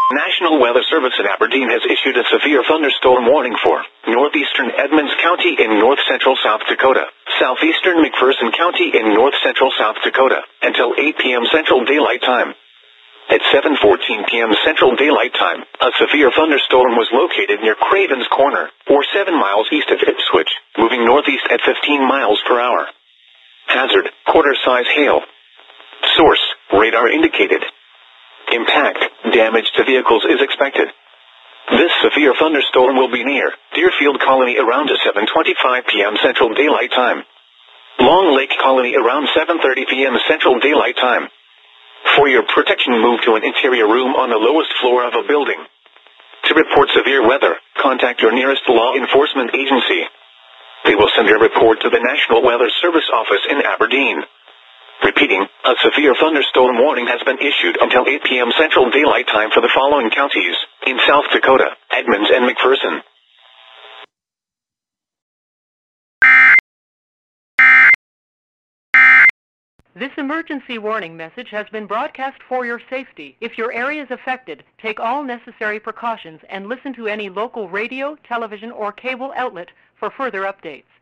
National Weather Service in Aberdeen has issued a severe thunderstorm warning for northeastern Edmonds County in north-central South Dakota, southeastern McPherson County in north-central South Dakota, until 8 p.m. Central Daylight Time. At 7:14 p.m. Central Daylight Time, a severe thunderstorm was located near Cravens Corner, or 7 miles east of Ipswich, moving northeast at 15 miles per hour. Hazard, quarter-size hail. Source, radar indicated. Impact, damage to vehicles is expected. This severe thunderstorm will be near Deerfield Colony around 7:25 p.m. Central Daylight Time. Long Lake Colony around 7:30 p.m. Central Daylight Time. For your protection, move to an interior room on the lowest floor of a building. To report severe weather, contact your nearest law enforcement agency. They will send a report to the National Weather Service office in Aberdeen. Repeating, a severe thunderstorm warning has been issued until 8 p.m. Central Daylight Time for the following counties in South Dakota, Edmonds and McPherson. This emergency warning message has been broadcast for your safety. If your area is affected, take all necessary precautions and listen to any local radio, television, or cable outlet for further updates.